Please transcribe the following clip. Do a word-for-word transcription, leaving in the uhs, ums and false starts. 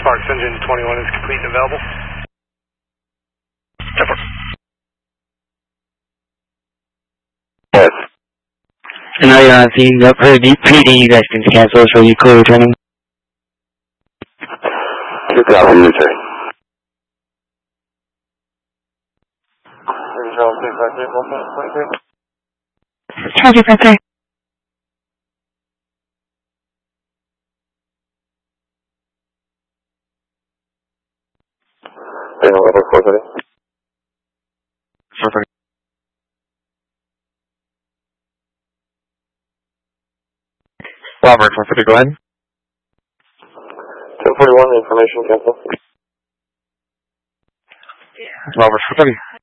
Sparks engine twenty-one is complete and available. Yes. And now you're on scene. Yep, for the P D, you guys can cancel, so you clear returning. Good copy, return. Charger pressure. four thirty. four thirty. Robert, four thirty, go ahead. ten forty-one, information cancel. Robert, four thirty.